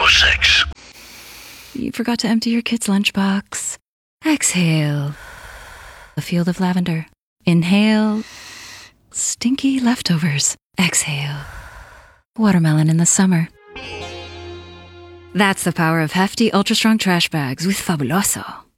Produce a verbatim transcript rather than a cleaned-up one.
oh six. You forgot to empty your kid's lunchbox. Exhale. A field of lavender. Inhale. Stinky leftovers. Exhale. Watermelon in the summer. That's the power of hefty, ultra-strong trash bags with Fabuloso.